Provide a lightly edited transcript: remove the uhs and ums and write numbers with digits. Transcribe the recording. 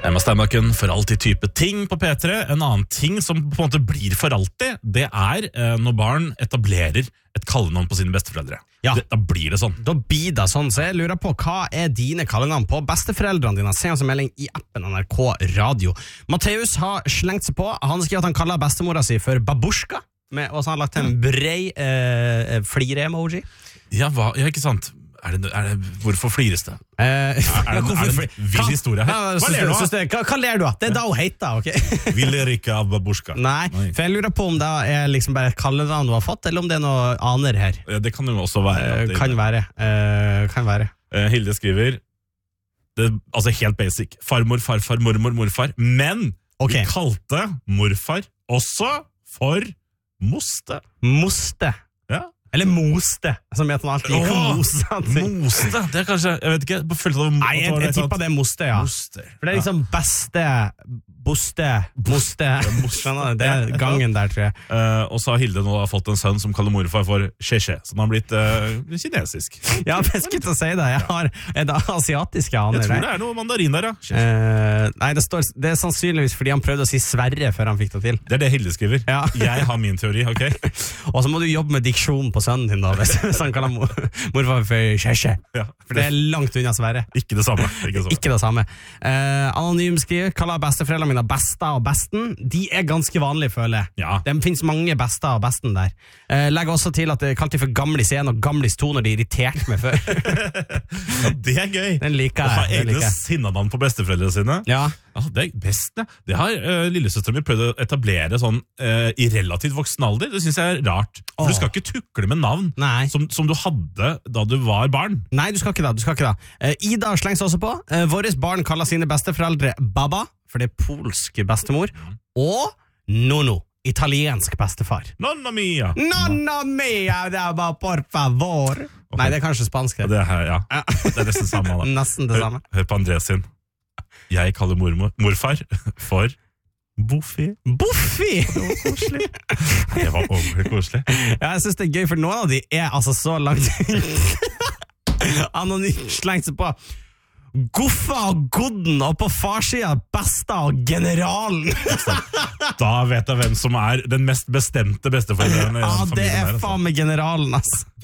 Emma Steinbakken for alltid type ting på P3. En annen ting som på en måte blir for alltid, det når barn etablerer et kallenavn på sine besteforeldre. Ja. Da blir det sånn. Da blir det sånn, så jeg lurer på, hva dine kallenavn på besteforeldrene dine? Send oss en melding i appen NRK Radio. Matteus har slengt seg på. Han skriver at han kaller bestemora si for babushka, og så har han lagt en brei flire-emoji. Ja, ikke sant? Hvorfor flires det? Er det en vill historie her? Hva ler du av? Hva ler du av? Det da hun heter, ok? Vi ler ikke av babushka. Nei, for jeg lurer på om det liksom bare et kallenavn du har fått, eller om det noe aner her. Ja, det kan jo også være. Kan være. Hilde skriver, altså helt basic, farmor, farfar, mormor, morfar, men vi kalte morfar også for moste. Moste. Ja. Eller moste, som jeg alltid ikke moste, det kanskje, jeg vet ikke, på følelse av Nei, jeg tipper det moste, ja. Moster. For det liksom beste, boste, moste, skjønner du, det gangen der, tror jeg. Og så har Hilde nå fått en sønn som kaller morfar for Sheshe, som har blitt kinesisk. Ja, jeg skulle til å si det, jeg har det asiatiske aner. Jeg tror det noe mandarin der, ja. Nei, det sannsynligvis fordi han prøvde å si Sverre før han fikk det til. Det det Hilde skriver. Ja. Jeg har min teori, ok? Og så må du jobbe med diksjon på sønnen din da, hvis han kaller morfar for Sheshe. Ja, for det langt unna Sverre. Ikke det samme. Ikke det samme. Anonym skriver, kaller besteforeldrene mine besta og besten. De ganske vanlige, føler jeg. Ja. Det finnes mange besta og besten der. Legger også til at det kalte de for gamlis 1 og gamlis 2 når de irriterte meg før. Ja, det gøy. Den liker jeg. Å ha egne sinnanavn på besteforeldre sine. Ja. Det best, det. Det har lillesøsteren min prøvd å etablere sånn i relativt voksen alder. Det synes jeg rart. For du skal ikke tukle med navn som du hadde da du var barn. Nei, du skal ikke det. Ida slenger seg også på. Våres barn kaller sine besteforeldre Baba, for det polsk bestemor, og Nono, italiensk bestefar. Nonna mia! Nonna mia, det bare por favor. Okay. Nei, det kanskje spansk. Ja, det er nesten samme da. Nesten det samme. Hør på Andres sin. Jeg kaller morfar for Boffi. Boffi! Det var koselig. Det var ordentlig koselig. Ja, jeg synes det gøy, for noen av de altså så langt anonymt slengt seg på Goffa og Godden, og på farsida Besta og Generalen. Da vet jeg hvem som den mest bestemte besteforelderen. Ja, det faen med Generalen, ass.